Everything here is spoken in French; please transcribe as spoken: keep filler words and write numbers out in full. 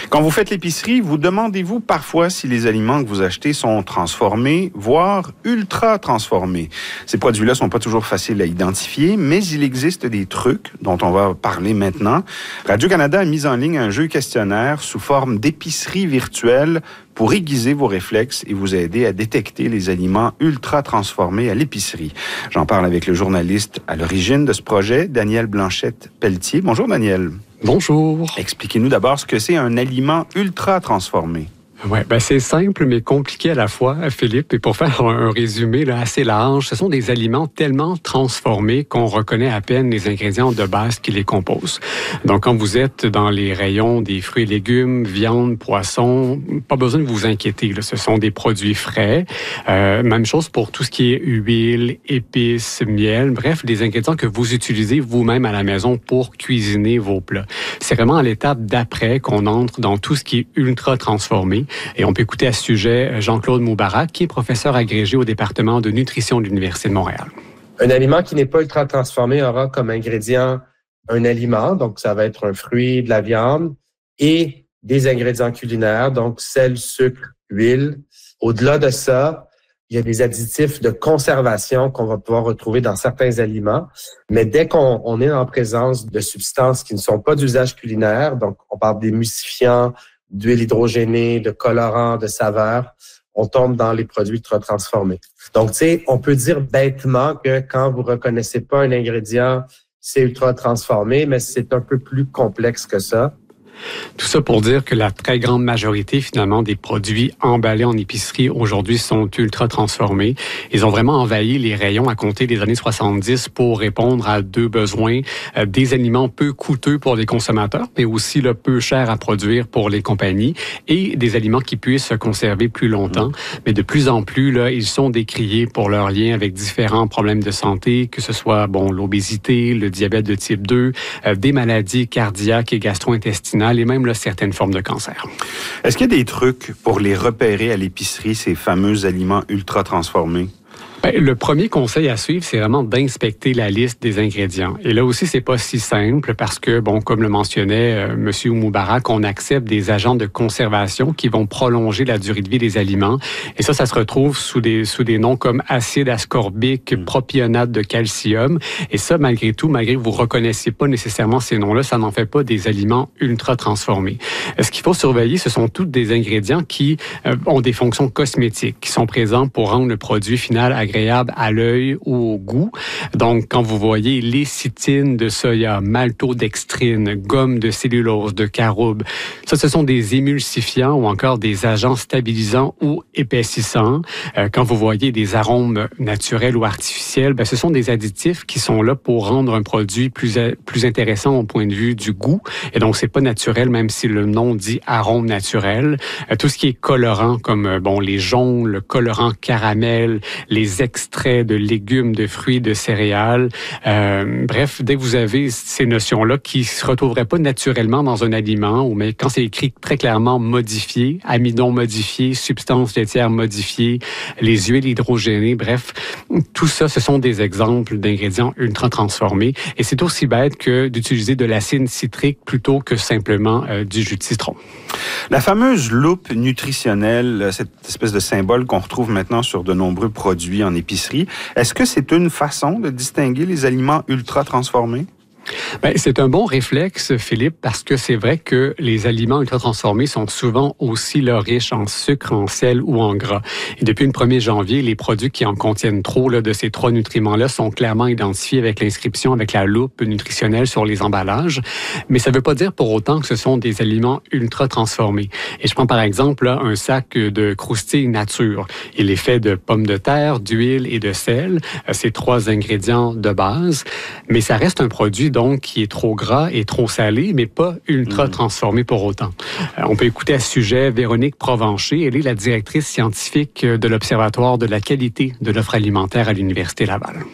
Quand vous faites l'épicerie, vous demandez-vous parfois si les aliments que vous achetez sont transformés, voire ultra transformés. Ces produits-là sont pas toujours faciles à identifier, mais il existe des trucs dont on va parler maintenant. Radio-Canada a mis en ligne un jeu questionnaire sous forme d'épicerie virtuelle pour aiguiser vos réflexes et vous aider à détecter les aliments ultra transformés à l'épicerie. J'en parle avec le journaliste à l'origine de ce projet, Daniel Blanchette-Pelletier. Bonjour, Daniel. Bonjour. Expliquez-nous d'abord ce que c'est un aliment ultra transformé. Ouais, ben c'est simple mais compliqué à la fois, Philippe. Et pour faire un résumé là, assez large, ce sont des aliments tellement transformés qu'on reconnaît à peine les ingrédients de base qui les composent. Donc, quand vous êtes dans les rayons des fruits et légumes, viande, poisson, pas besoin de vous inquiéter. Là, ce sont des produits frais. Euh, même chose pour tout ce qui est huile, épices, miel. Bref, des ingrédients que vous utilisez vous-même à la maison pour cuisiner vos plats. C'est vraiment à l'étape d'après qu'on entre dans tout ce qui est ultra transformé. Et on peut écouter à ce sujet Jean-Claude Moubarak, qui est professeur agrégé au département de nutrition de l'Université de Montréal. Un aliment qui n'est pas ultra transformé aura comme ingrédient un aliment, donc ça va être un fruit, de la viande, et des ingrédients culinaires, donc sel, sucre, huile. Au-delà de ça, il y a des additifs de conservation qu'on va pouvoir retrouver dans certains aliments. Mais dès qu'on on est en présence de substances qui ne sont pas d'usage culinaire, donc on parle d'émulsifiants, d'huile hydrogénée, de colorants, de saveurs, on tombe dans les produits ultra transformés. Donc, tu sais, on peut dire bêtement que quand vous reconnaissez pas un ingrédient, c'est ultra transformé, mais c'est un peu plus complexe que ça. Tout ça pour dire que la très grande majorité, finalement, des produits emballés en épicerie aujourd'hui sont ultra transformés. Ils ont vraiment envahi les rayons à compter des années soixante-dix pour répondre à deux besoins. Euh, des aliments peu coûteux pour les consommateurs, mais aussi là, peu chers à produire pour les compagnies, et des aliments qui puissent se conserver plus longtemps. Mais de plus en plus, là, ils sont décriés pour leur lien avec différents problèmes de santé, que ce soit bon l'obésité, le diabète de type deux, euh, des maladies cardiaques et gastro-intestinales, et même là, certaines formes de cancer. Est-ce qu'il y a des trucs pour les repérer à l'épicerie, ces fameux aliments ultra transformés? Ben, le premier conseil à suivre, c'est vraiment d'inspecter la liste des ingrédients. Et là aussi, c'est pas si simple parce que, bon, comme le mentionnait euh, M. Moubarak, on accepte des agents de conservation qui vont prolonger la durée de vie des aliments. Et ça, ça se retrouve sous des sous des noms comme acide ascorbique, mmh. propionate de calcium. Et ça, malgré tout, malgré que vous reconnaissiez pas nécessairement ces noms-là, ça n'en fait pas des aliments ultra transformés. Ce qu'il faut surveiller, ce sont tous des ingrédients qui euh, ont des fonctions cosmétiques, qui sont présents pour rendre le produit final agréable agréable à l'œil ou au goût. Donc, quand vous voyez lécithine de soya, maltodextrine, gomme de cellulose, de caroube, ça, ce sont des émulsifiants ou encore des agents stabilisants ou épaississants. Euh, quand vous voyez des arômes naturels ou artificiels, ben, ce sont des additifs qui sont là pour rendre un produit plus, plus intéressant au point de vue du goût. Et donc, c'est pas naturel, même si le nom dit arôme naturel. Euh, tout ce qui est colorant, comme euh, bon les jaunes, le colorant caramel, les extraits de légumes, de fruits, de céréales. Euh, bref, dès que vous avez ces notions-là qui se retrouveraient pas naturellement dans un aliment, ou mais quand c'est écrit très clairement modifié, amidon modifié, substances laitières modifiées, les huiles hydrogénées, bref, tout ça, ce sont des exemples d'ingrédients ultra transformés. Et c'est aussi bête que d'utiliser de l'acide citrique plutôt que simplement euh, du jus de citron. La fameuse loupe nutritionnelle, cette espèce de symbole qu'on retrouve maintenant sur de nombreux produits en épicerie, est-ce que c'est une façon de distinguer les aliments ultra transformés? Ben, c'est un bon réflexe, Philippe, parce que c'est vrai que les aliments ultra-transformés sont souvent aussi là, riches en sucre, en sel ou en gras. Et depuis le premier janvier, les produits qui en contiennent trop là, de ces trois nutriments-là sont clairement identifiés avec l'inscription avec la loupe nutritionnelle sur les emballages. Mais ça ne veut pas dire pour autant que ce sont des aliments ultra-transformés. Et je prends par exemple là, un sac de croustilles nature. Il est fait de pommes de terre, d'huile et de sel. C'est trois ingrédients de base. Mais ça reste un produit donc qui est trop gras et trop salé, mais pas ultra transformé pour autant. Euh, on peut écouter à ce sujet Véronique Provencher. Elle est la directrice scientifique de l'Observatoire de la qualité de l'offre alimentaire à l'Université Laval.